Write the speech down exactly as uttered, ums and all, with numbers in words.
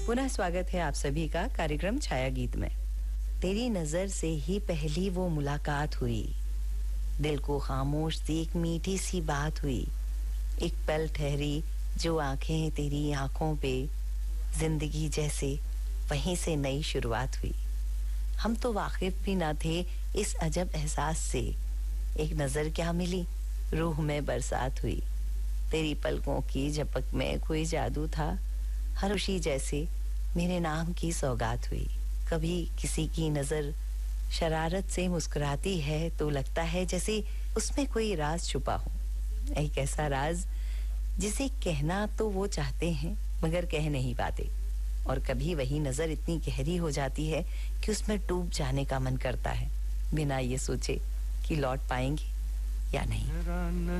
पुनः स्वागत है आप सभी का कार्यक्रम छाया गीत में। तेरी नजर से ही पहली वो मुलाकात हुई, दिल को खामोश सी एक मीठी सी बात हुई। एक पल ठहरी जो आंखें तेरी आंखों पे, जिंदगी जैसे वहीं से नई शुरुआत हुई। हम तो वाकिफ भी ना थे इस अजब एहसास से, एक नजर क्या मिली, रूह में बरसात हुई। तेरी पलकों की झपक में कोई जादू था, हर खुशी जैसे मेरे नाम की सौगात हुई। कभी किसी की नजर शरारत से मुस्कुराती है तो लगता है जैसे उसमें कोई राज छुपा हो, एक ऐसा राज जिसे कहना तो वो चाहते हैं मगर कह नहीं पाते। और कभी वही नजर इतनी गहरी हो जाती है कि उसमें डूब जाने का मन करता है, बिना ये सोचे कि लौट पाएंगे या नहीं।